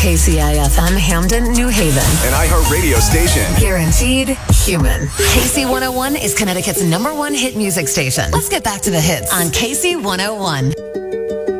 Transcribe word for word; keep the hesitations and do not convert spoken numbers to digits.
K C I F M Hamden, New Haven. An iHeartRadio station. Guaranteed human. K C one oh one is Connecticut's number one hit music station. Let's get back to the hits on K C one oh one.